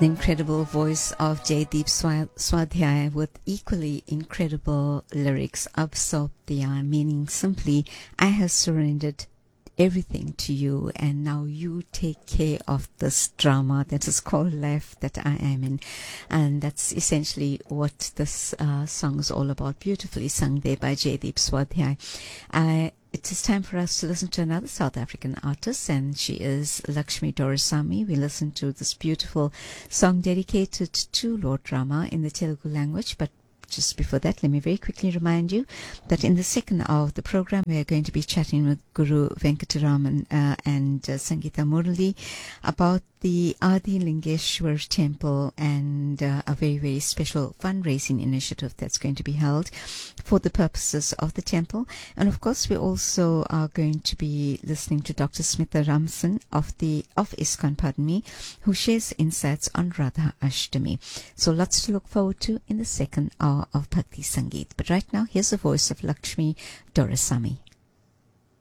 the incredible voice of Jaydeep Swadhyay with equally incredible lyrics, Absoptya, meaning simply, I have surrendered everything to you and now you take care of this drama that is called life that I am in. And that's essentially what this song is all about, beautifully sung there by Jaydeep Swadhyay. It is time for us to listen to another South African artist, and she is Lakshmi Doraisamy. We listened to this beautiful song dedicated to Lord Rama in the Telugu language, but just before that, let me very quickly remind you that in the second hour of the program, we are going to be chatting with Guru Venkataraman and Sangeeta Murali about the Adi Lingeshwar Temple and a very, very special fundraising initiative that's going to be held for the purposes of the temple. And of course, we also are going to be listening to Dr. Smita Ramson of ISKCON, who shares insights on Radha Ashtami. So lots to look forward to in the second hour of Bhakti Sangeet. But right now, here's the voice of Lakshmi Doraisamy.